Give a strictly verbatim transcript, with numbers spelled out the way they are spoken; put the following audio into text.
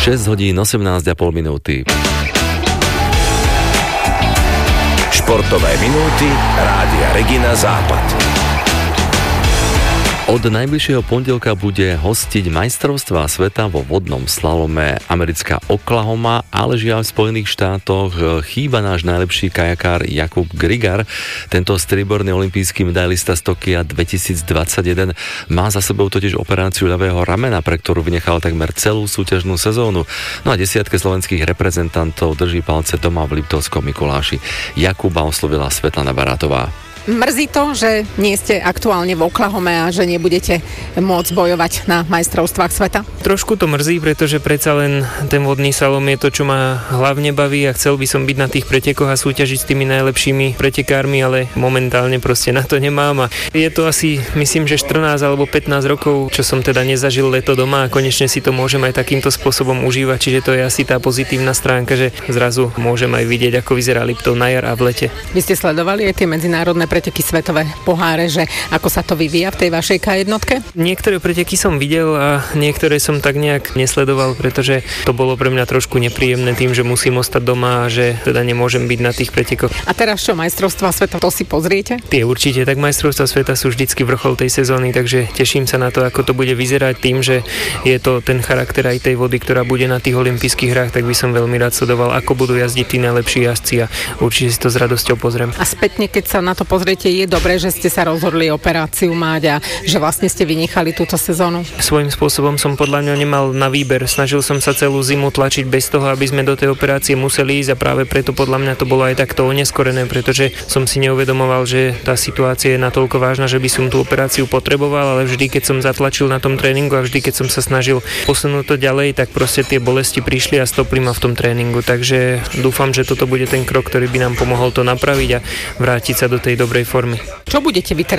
šesť hodín osemnásť a pol minúty. Športové minúty Rádia Regina Západ. Od najbližšieho pondelka bude hostiť majstrovstvá sveta vo vodnom slalome americká Oklahoma, ale žiaľ v Spojených štátoch chýba náš najlepší kajakár Jakub Grigar. Tento strieborný olympijský medailista z Tokia dvetisícdvadsaťjeden má za sebou totiž operáciu ľavého ramena, pre ktorú vynechal takmer celú súťažnú sezónu. No a desiatke slovenských reprezentantov drží palce doma v Liptovskom Mikuláši. Jakuba oslovila Svetlana Barátová. Mrzí to, že nie ste aktuálne v Oklahome a že nebudete môcť bojovať na majstrovstvách sveta? Trošku to mrzí, pretože predsa len ten vodný slalom je to, čo ma hlavne baví a chcel by som byť na tých pretekoch a súťažiť s tými najlepšími pretekármi, ale momentálne proste na to nemám a je to asi, myslím, že štrnásť alebo pätnásť rokov, čo som teda nezažil leto doma a konečne si to môžem aj takýmto spôsobom užívať, čiže to je asi tá pozitívna stránka, že zrazu môžem aj vidieť, ako vyzerá Liptov na jar a v lete. Vy ste sledovali aj tie medzinárodné preteky, svetové poháre, že ako sa to vyvíja v tej vašej ká jednotke? Niektoré preteky som videl a niektoré som tak nejak nesledoval, pretože to bolo pre mňa trošku nepríjemné tým, že musím ostať doma a že teda nemôžem byť na tých pretekoch. A teraz čo, majstrovstvá sveta, to si pozriete? Tie určite, tak majstrovstvá sveta sú vždycky vrchol tej sezóny, takže teším sa na to, ako to bude vyzerať tým, že je to ten charakter aj tej vody, ktorá bude na tých olympijských hrách, tak by som veľmi rád sledoval, ako budú jazdiť tí najlepší jazdci a určite si to s radosťou pozriem. A spätne, keď sa na to pozriete, je dobré, že ste sa rozhodli operáciu mať a že vlastne ste vynechali túto sezónu? Svojím spôsobom som podľa mňa nemal na výber. Snažil som sa celú zimu tlačiť bez toho, aby sme do tej operácie museli ísť a práve preto podľa mňa to bolo aj takto oneskorené, pretože som si neuvedomoval, že tá situácia je natoľko vážna, že by som tú operáciu potreboval, ale vždy, keď som zatlačil na tom tréningu a vždy, keď som sa snažil posunúť to ďalej, tak proste tie bolesti prišli a stopli ma v tom tréningu. Takže dúfam, že toto bude ten krok, ktorý by nám pomohol to napraviť a vrátiť sa do tej dobrej formy. Čo budete vy teraz